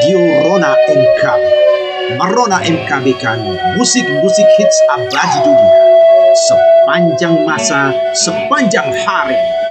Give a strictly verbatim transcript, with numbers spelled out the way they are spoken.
Radio Rona M K B. Merona M K B kan musik-musik hits abadi dunia sepanjang masa, sepanjang hari.